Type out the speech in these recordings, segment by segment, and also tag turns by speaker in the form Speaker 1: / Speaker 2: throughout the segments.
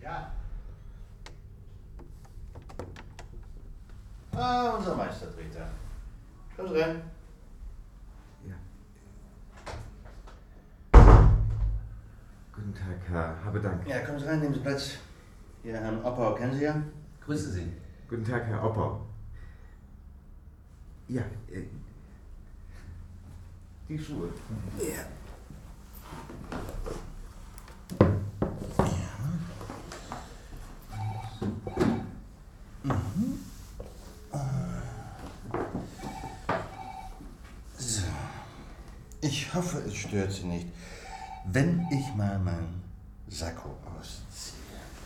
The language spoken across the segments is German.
Speaker 1: Ja. Ah, unser Meistertreter. Kommen Sie rein.
Speaker 2: Ja. Guten Tag, Herr Habedank.
Speaker 1: Ja, kommen Sie rein, nehmen Sie Platz. Hier, Herrn Oppau, kennen Sie ja?
Speaker 3: Grüße Sie.
Speaker 2: Guten Tag, Herr Oppau. Ja, die Schuhe.
Speaker 1: Ja. So. Ich hoffe, es stört Sie nicht, wenn ich mal mein Sakko ausziehe.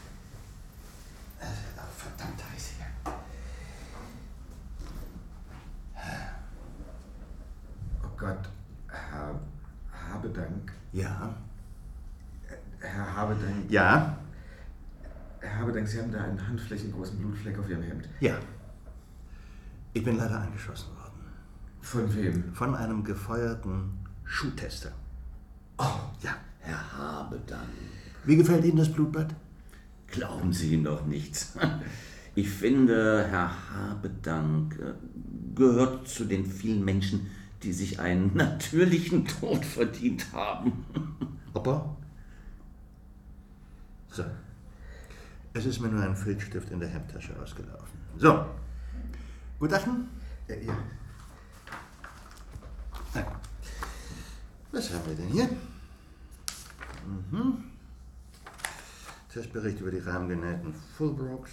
Speaker 1: Ach, verdammt heiß hier.
Speaker 2: Oh Gott, Herr Habedank.
Speaker 1: Ja?
Speaker 2: Herr Habedank.
Speaker 1: Ja?
Speaker 2: Herr Habedank, Sie haben da einen handflächengroßen Blutfleck auf Ihrem Hemd.
Speaker 1: Ja. Ich bin leider angeschossen worden.
Speaker 2: Von wem?
Speaker 1: Von einem gefeuerten Schuhtester.
Speaker 3: Oh,
Speaker 1: Ja.
Speaker 3: Herr Habedank.
Speaker 1: Wie gefällt Ihnen das Blutbad?
Speaker 3: Glauben Sie ihm doch nichts. Ich finde, Herr Habedank gehört zu den vielen Menschen, die sich einen natürlichen Tod verdient haben.
Speaker 1: Opa? So. Es ist mir nur ein Filzstift in der Hemdtasche ausgelaufen. So. Gutachten?
Speaker 2: Ja.
Speaker 1: Was haben wir denn hier? Testbericht über die rahmengenähten Fullbrooks.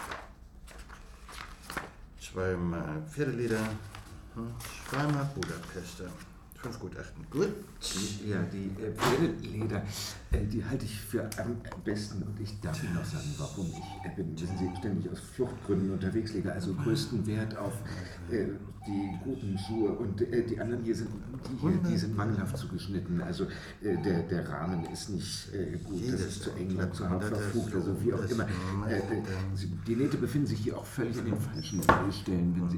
Speaker 1: 2-mal Pferdeleder. 2-mal Budapester. 5 Gutachten. Gut.
Speaker 2: Ja, die Pferdeleder, die halte ich für am besten. Und ich darf Ihnen noch sagen, warum. Ich bin, wissen Sie, ständig aus Fluchtgründen unterwegs, lege also größten Wert auf die guten Schuhe. Und die anderen hier sind, die sind mangelhaft zugeschnitten. Also der Rahmen ist nicht gut, das ist zu eng, zu hart verfugt, also wie auch immer. Die Nähte befinden sich hier auch völlig an den falschen Stellen, wenn Sie...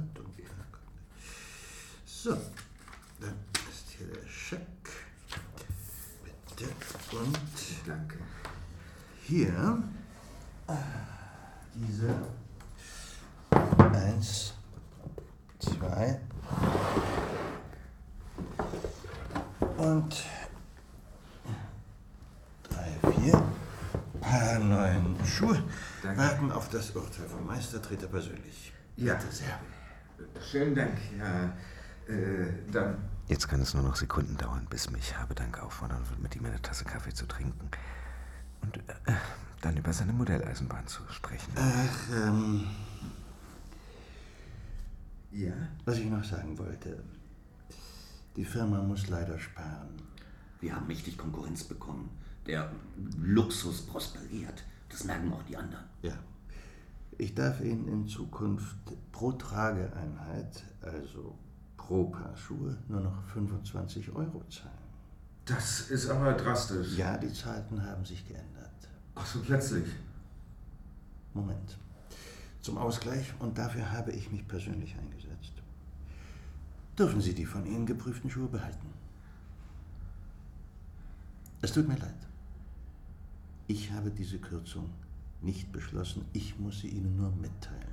Speaker 1: So. Dann ist hier der Scheck. Bitte. Und
Speaker 2: Danke.
Speaker 1: hier diese 1, 2 und 3, 4 Paar neuen Schuhe.
Speaker 2: Danke.
Speaker 1: Warten auf das Urteil vom Meistertreter persönlich.
Speaker 2: Ja,
Speaker 1: Bitte sehr.
Speaker 2: Schönen Dank, ja. Dann...
Speaker 4: Jetzt kann es nur noch Sekunden dauern, bis mich Habedank auffordern wird, mit ihm eine Tasse Kaffee zu trinken und dann über seine Modelleisenbahn zu sprechen.
Speaker 1: Ja? Was ich noch sagen wollte. Die Firma muss leider sparen.
Speaker 3: Wir haben mächtig Konkurrenz bekommen. Der Luxus prosperiert. Das merken auch die anderen.
Speaker 1: Ja. Ich darf Ihnen in Zukunft pro Trageeinheit, also pro Paar Schuhe, nur noch 25 € zahlen.
Speaker 2: Das ist aber drastisch.
Speaker 1: Ja, die Zeiten haben sich geändert.
Speaker 2: Ach so, plötzlich.
Speaker 1: Moment. Zum Ausgleich, und dafür habe ich mich persönlich eingesetzt, dürfen Sie die von Ihnen geprüften Schuhe behalten. Es tut mir leid. Ich habe diese Kürzung nicht beschlossen. Ich muss sie Ihnen nur mitteilen.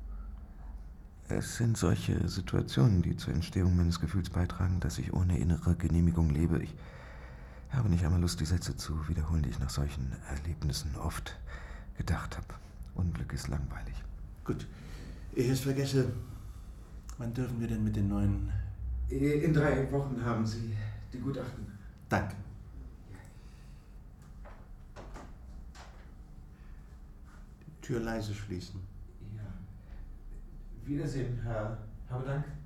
Speaker 4: Es sind solche Situationen, die zur Entstehung meines Gefühls beitragen, dass ich ohne innere Genehmigung lebe. Ich habe nicht einmal Lust, die Sätze zu wiederholen, die ich nach solchen Erlebnissen oft gedacht habe. Unglück ist langweilig.
Speaker 1: Gut. Ich es vergesse, wann dürfen wir denn mit den neuen...
Speaker 2: In 3 Wochen haben Sie die Gutachten.
Speaker 1: Danke. Die Tür leise schließen.
Speaker 2: Ja. Wiedersehen, Herr Habedank.